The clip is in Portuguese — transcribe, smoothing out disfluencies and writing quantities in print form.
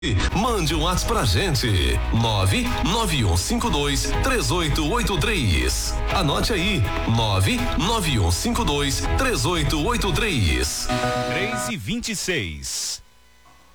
Mande um WhatsApp pra gente, 991523883. Anote aí, 991523883. 3:26.